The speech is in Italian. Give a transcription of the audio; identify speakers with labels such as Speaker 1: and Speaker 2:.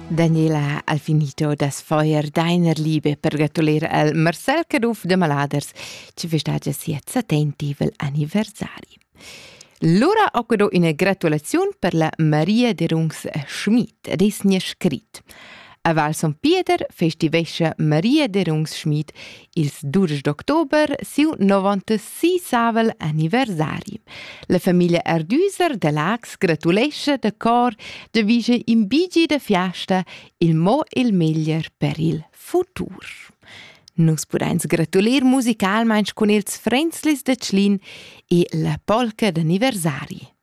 Speaker 1: Daniela al finito das Feuer deiner Liebe per gratuliere al Marcel Caduff de Maladers, ci festeggia siet 70 anniversari. L'ora ho quedo una gratulazione per la Maria de Rungs Schmid, ed es nie scrit. A Val Son Pieter festivescha Maria de Rungs Schmid ils 12 d'october siu 96 anniversari. La famiglia Erdüser de Lax gratulescha de cor de vige in bigi de fiasta il mo il meglier per il futur. Nus pudains gratulir musicalmeins con ils Frenzlis de Tschlin e la polca d'anniversari.